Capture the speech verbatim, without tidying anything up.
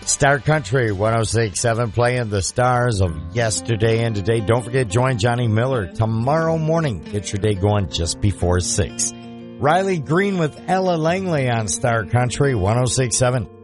Star Country one oh six point seven playing the stars of yesterday and today. Don't forget, join Johnny Miller tomorrow morning. Get your day going just before six. Riley Green with Ella Langley on Star Country one oh six point seven.